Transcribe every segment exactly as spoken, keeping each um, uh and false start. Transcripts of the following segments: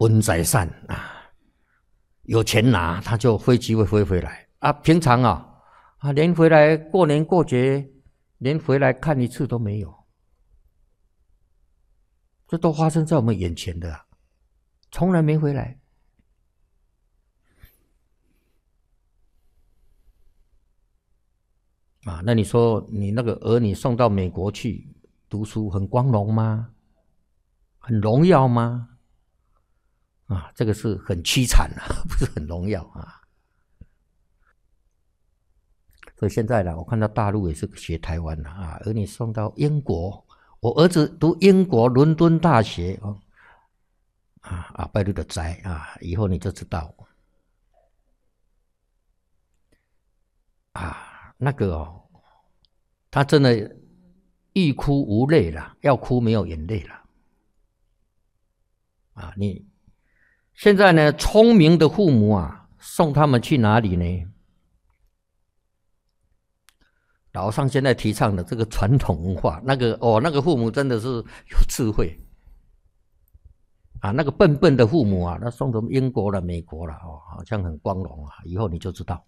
文在善啊，有钱拿，他就飞机会飞回来啊。平常啊，啊连回来过年过节，连回来看一次都没有。这都发生在我们眼前的、啊，从来没回来。啊，那你说你那个儿女送到美国去读书，很光荣吗？很荣耀吗？啊，这个是很凄惨啊，不是很荣耀啊。所以现在呢，我看到大陆也是学台湾了啊，儿女送到英国，我儿子读英国伦敦大学哦，啊啊，拜六的斋啊，以后你就知道啊。那个哦，他真的欲哭无泪了，要哭没有眼泪了。啊，你现在呢，聪明的父母啊，送他们去哪里呢？老上现在提倡的这个传统文化，那个哦，那个父母真的是有智慧啊。那个笨笨的父母啊，那送到英国了、美国了哦，好像很光荣啊。以后你就知道。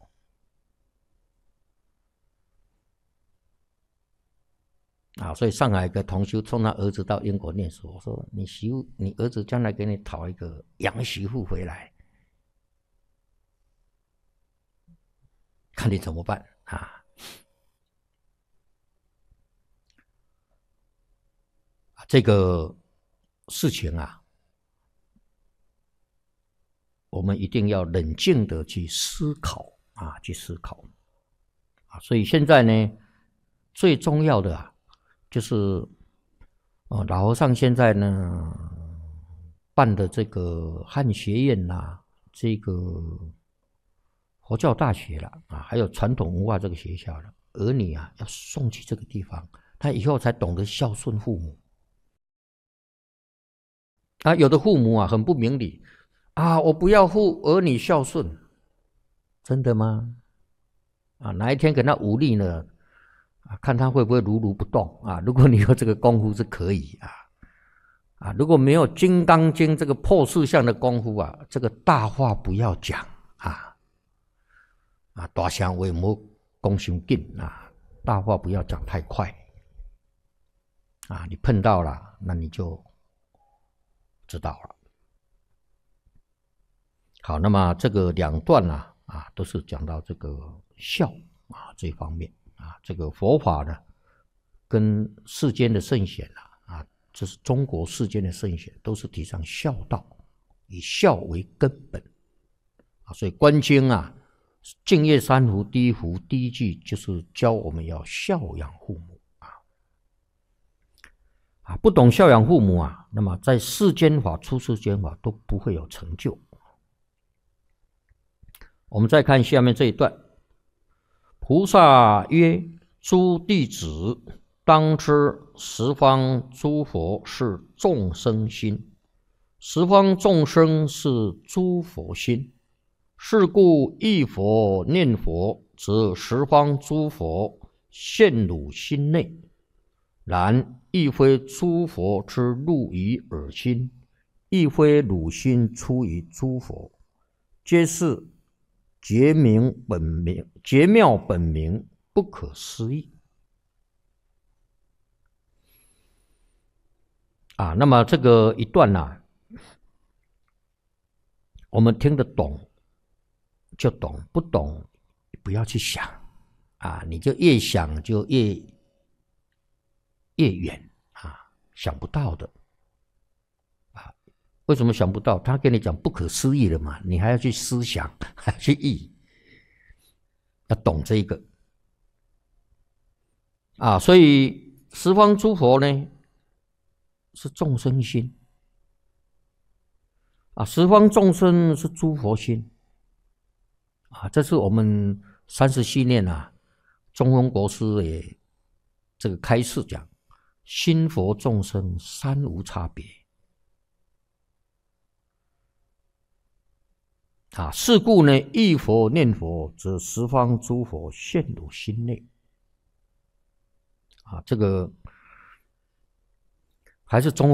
啊，所以上海一个同修送他儿子到英国念书，我说你媳妇，你儿子将来给你讨一个洋媳妇回来，看你怎么办啊？这个事情啊，我们一定要冷静的去思考啊，去思考啊。所以现在呢，最重要的啊。就是哦，老和尚现在呢办的这个汉学院啦，这个佛教大学啦，啊，还有传统文化这个学校了，儿女啊要送去这个地方，他以后才懂得孝顺父母。啊，有的父母啊很不明理啊，我不要父儿女孝顺，真的吗？啊，哪一天给他无力呢？啊，看他会不会如如不动啊？如果你有这个功夫是可以啊，啊，如果没有《金刚经》这个破四相的功夫啊，这个大话不要讲啊，啊，大声话莫讲伤紧啊，大话不要讲太快啊，你碰到了，那你就知道了。好，那么这个两段呢、啊，啊，都是讲到这个孝啊这方面。啊，这个佛法呢，跟世间的圣贤啊，啊，这是中国世间的圣贤，都是提倡孝道，以孝为根本啊。所以《观经》啊，《净业三福》第一福第一句就是教我们要孝养父母啊。啊，不懂孝养父母啊，那么在世间法、出世间法都不会有成就。我们再看下面这一段。菩萨曰：诸弟子，当知十方诸佛是众生心，十方众生是诸佛心。是故忆佛念佛，则十方诸佛现汝心内。然亦非诸佛之入于尔心，亦非汝心出于诸佛，皆是觉明本明，觉妙本明，不可思议啊。那么这个一段呢、啊，我们听得懂就懂，不懂不要去想啊，你就越想就越越远啊，想不到的啊。为什么想不到？他跟你讲不可思议的嘛，你还要去思想，还要去忆，要懂这个啊。所以十方诸佛呢，是众生心啊，十方众生是诸佛心啊。这是我们三十系念啊，中峰国师也这个开示讲，心佛众生三无差别。啊，是故呢，忆佛念佛，则十方诸佛现汝心内。啊，这个还是中